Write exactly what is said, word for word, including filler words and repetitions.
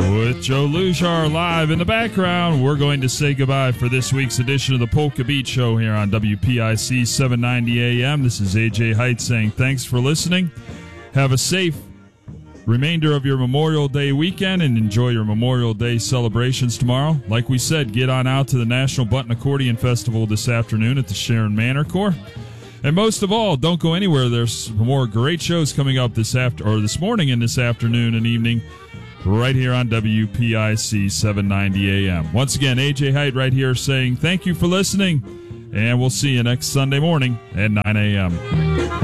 With Joe Lujar live in the background, we're going to say goodbye for this week's edition of the Polka Beat Show here on W P I C seven ninety A M. This is A J Height saying thanks for listening. Have a safe remainder of your Memorial Day weekend and enjoy your Memorial Day celebrations tomorrow. Like we said, get on out to the National Button Accordion Festival this afternoon at the Sharon Manor Corps. And most of all, don't go anywhere. There's more great shows coming up this after or this morning and this afternoon and evening right here on W P I C seven ninety A M. Once again, A J Height right here saying thank you for listening, and we'll see you next Sunday morning at nine A M